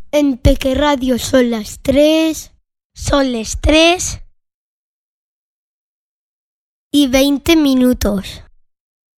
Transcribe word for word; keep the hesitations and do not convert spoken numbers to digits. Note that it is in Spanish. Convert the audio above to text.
En Peque Radio son las tres. Son las tres y veinte minutos.